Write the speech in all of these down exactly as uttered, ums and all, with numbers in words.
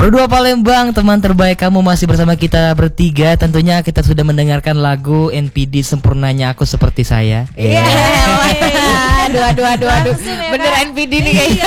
Pro dua Palembang, teman terbaik kamu masih bersama kita bertiga. Tentunya kita sudah mendengarkan lagu N P D Sempurnanya Aku Seperti Saya. Iya, aduh, aduh, aduh, aduh, bener N P D nih kayaknya.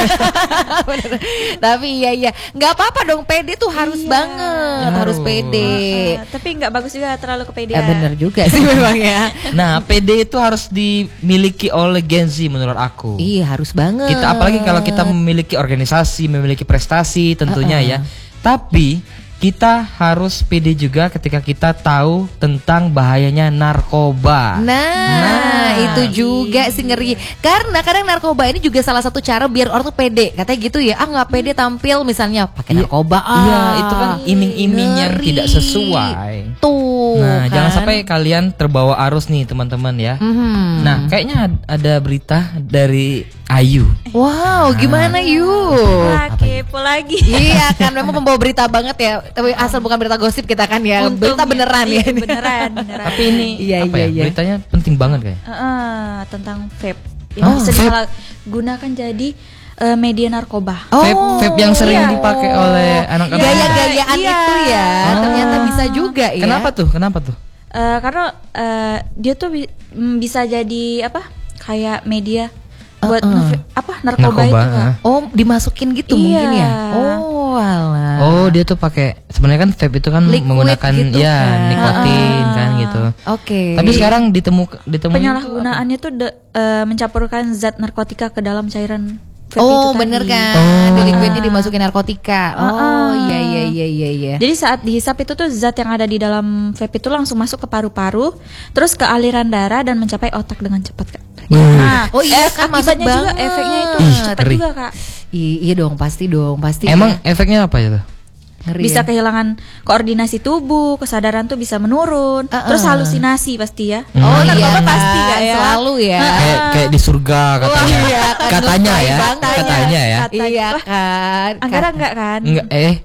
Tapi iya iya, nggak apa-apa dong, pede tuh harus Iya. banget, harus pede. Uh, uh, tapi nggak bagus juga terlalu kepedean. Ya bener juga sih memang ya. Nah, pede itu harus dimiliki oleh Gen Z menurut aku. Iya harus banget. Kita apalagi kalau kita memiliki organisasi, memiliki prestasi tentunya Uh-uh. ya. Tapi kita harus pede juga ketika kita tahu tentang bahayanya narkoba. Nah, Nah. itu juga sih ngeri. Karena kadang narkoba ini juga salah satu cara biar orang tuh pede. Katanya gitu ya. Ah nggak pede tampil misalnya pakai Iya. narkoba. Ah, Iya, itu kan iming-iming yang ngeri. tidak sesuai. Tuh. Nah, kan. jangan sampai kalian terbawa arus nih teman-teman ya. Mhm. Nah, kayaknya ad- ada berita dari Ayu. Wow, gimana yuk? Wah, kepo lagi. Iya kan, memang pembawa berita banget ya. Tapi asal bukan berita gosip kita kan ya. Berita Untungnya. beneran ya. Iya, beneran, beneran. Tapi ini Iya, apa iya, ya? iya. Beritanya penting banget kayak. Uh, uh, tentang vape yang Oh, bisa vape. disalahgunakan jadi uh, media narkoba. Oh, Vape, vape yang sering iya. dipakai oleh anak-anak. gaya-gayaan Iya. itu ya. Oh. Ternyata bisa juga ya. Kenapa tuh? Kenapa tuh? Uh, karena uh, dia tuh bi- mm, bisa jadi apa? Kayak media buat Uh-uh. nge- apa narkoba, Narkoba, itu. Kak. ah. Oh, dimasukin gitu Iya. mungkin ya. Oh, alah. Oh, dia tuh pakai sebenarnya kan vape itu kan Liquid menggunakan gitu ya kan. nikotin Ah. kan gitu. Oke. Tapi sekarang ditemu ditemuin Penyalahgunaannya tuh de- uh, mencampurkan zat narkotika ke dalam cairan vape itu Oh, tadi. bener kan. Oh. Di liquidnya dimasukin narkotika. Oh, Ah. iya iya iya iya iya. Jadi saat dihisap itu tuh zat yang ada di dalam vape itu langsung masuk ke paru-paru, terus ke aliran darah dan mencapai otak dengan cepat, Kak. Wih. Nah, Oh iya kan, masuk akibatnya juga banget. efeknya itu Ih, cepat ngeri. juga, Kak. I- iya dong, pasti dong, pasti. Emang ya. efeknya apa ya tuh? Ngeri Bisa ya. kehilangan koordinasi tubuh, kesadaran tuh bisa menurun, Uh-uh. terus halusinasi pasti ya. Hmm. Oh, narkoba iya pasti kan, Kak, ya. selalu ya. Kayak kayak di surga katanya. Wah, iya, kan, Katanya lebay ya, banget. katanya ya. Katanya. Iya Wah, kan. Anggara Kat- enggak kan? Enggak eh.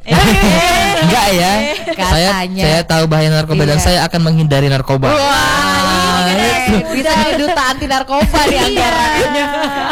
Enggak ya. Saya Katanya. saya tahu bahaya narkoba dan Iya. saya akan menghindari narkoba. Wah, ini bisa jadi duta anti narkoba nih anggarannya.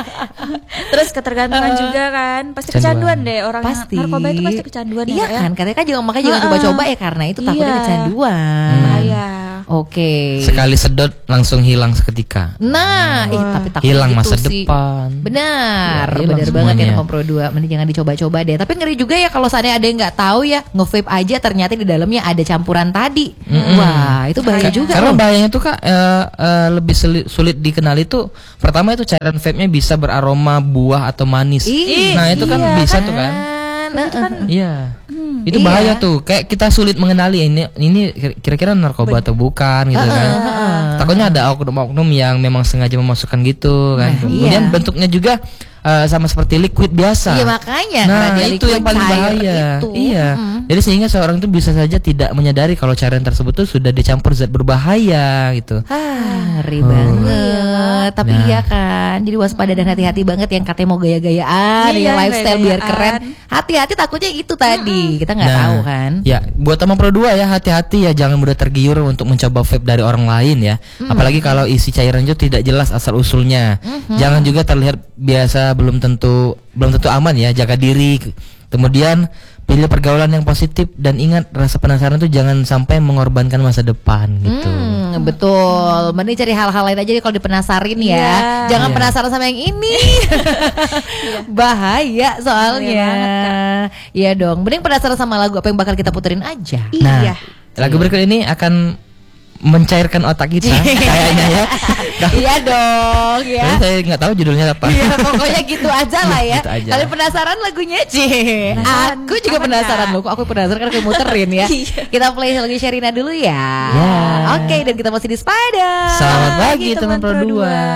Terus ketergantungan juga kan, pasti Kecanduan. kecanduan deh orang yang Pasti. narkoba itu pasti kecanduan Iya ya. kan, katanya kan jangan makanya jangan Uh-uh. coba-coba ya karena itu takutnya Iya. kecanduan. Bahaya. Oke. Sekali sedot langsung hilang seketika. Nah, ih, tapi takutnya Hilang gitu masa sih. depan. Benar, Ya, hilang benar banget ya semuanya. Kompro dua. Mending jangan dicoba-coba deh. Tapi ngeri juga ya kalau seandainya ada yang nggak tahu ya, nge-vape aja ternyata di dalamnya ada campuran tadi. Wah, itu bahaya juga Karena loh. bahayanya tuh Kak eh, eh, lebih sulit, sulit dikenali tuh. Pertama itu cairan vape-nya bisa beraroma buah atau manis. Ih, Nah, itu kan iya bisa tuh kan. Kan, Iya. Itu iya. bahaya tuh. Kayak kita sulit mengenali ini ini kira-kira narkoba atau bukan gitu kan. Takutnya ada oknum-oknum yang memang sengaja memasukkan gitu kan. Nah, Kemudian iya. bentuknya juga eh, sama seperti liquid biasa. Iya makanya Nah, karena dia itu liquid yang paling cair bahaya. itu. Iya. Mm. Jadi sehingga seorang itu bisa saja tidak menyadari kalau cairan tersebut tuh sudah dicampur zat berbahaya gitu. Ah, ngeri Oh. banget. Tapi Nah. iya kan, jadi waspada dan hati-hati banget yang katanya mau gaya-gayaan, Iya, ya lifestyle biar gaya-gayaan. keren. Hati-hati takutnya itu tadi. Kita nggak Nah, tahu kan. Ya, buat teman Pro dua ya hati-hati ya, jangan mudah tergiur untuk mencoba vape dari orang lain ya. Apalagi kalau isi cairan itu tidak jelas asal usulnya. Jangan juga terlihat biasa, belum tentu belum tentu aman ya. Jaga diri. Kemudian pilih pergaulan yang positif dan ingat rasa penasaran tuh jangan sampai mengorbankan masa depan gitu. Hmm, betul. Mending cari hal-hal lain aja deh kalau dipenasarin ya. Iya. Jangan Iya. penasaran sama yang ini. Bahaya soalnya. Iya dong. Mending penasaran sama lagu apa yang bakal kita puterin aja. Nah, Iya. lagu berikut ini akan mencairkan otak kita kayaknya ya. Iya dong ya. Tapi saya nggak tahu judulnya apa. Iya, pokoknya gitu aja lah ya. Gitu aja. Kalian penasaran lagunya, Ci? Penasaran. Aku juga Apa penasaran enggak? loh. Kok aku penasaran kan aku muterin ya. Iya. Kita play lagu Sherina dulu ya. Ya. Oke, dan kita masih di Spider. Selamat pagi Pagi, teman teman Pro Pro dua. dua.